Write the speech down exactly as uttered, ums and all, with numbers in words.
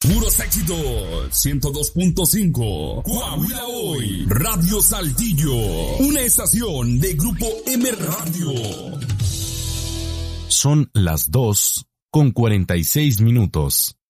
Puros éxitos, ciento dos punto cinco, Coahuila Hoy, Radio Saltillo, una estación de Grupo M Radio. Son las dos con cuarenta y seis minutos.